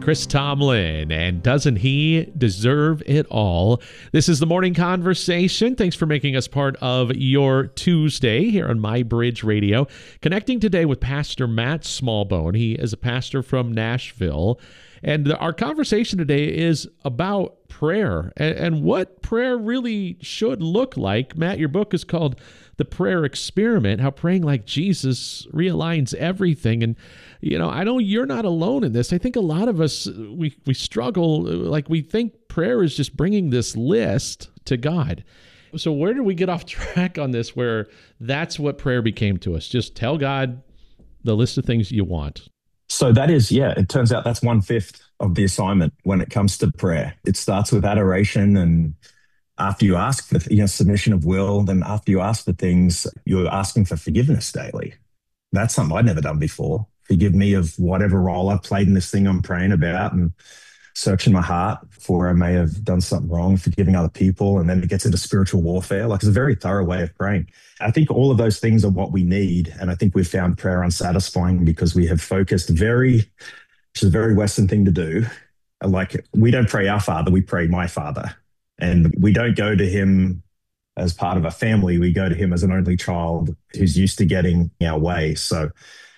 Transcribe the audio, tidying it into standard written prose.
Chris Tomlin, and doesn't he deserve it all? This is the Morning Conversation. Thanks for making us part of your Tuesday here on My Bridge Radio. Connecting today with Pastor Matt Smallbone. He is a pastor from Nashville. And our conversation today is about prayer and what prayer really should look like. Matt, your book is called The Prayer Experiment, How Praying Like Jesus Realigns Everything. And, you know, I know you're not alone in this. I think a lot of us, we struggle, like we think prayer is just bringing this list to God. So where did we get off track on this where that's what prayer became to us? Just tell God the list of things you want. So that is, it turns out that's 1/5 of the assignment when it comes to prayer. It starts with adoration, and after you ask for submission of will, then after you ask for things, you're asking for forgiveness daily. That's something I'd never done before. Forgive me of whatever role I've played in this thing I'm praying about, and searching my heart for I may have done something wrong, forgiving other people, and then it gets into spiritual warfare. Like, it's a very thorough way of praying. I think all of those things are what we need, and I think we've found prayer unsatisfying because we have focused which is a very Western thing to do. Like, we don't pray our Father, we pray my Father. And we don't go to him as part of a family, we go to him as an only child who's used to getting our way. So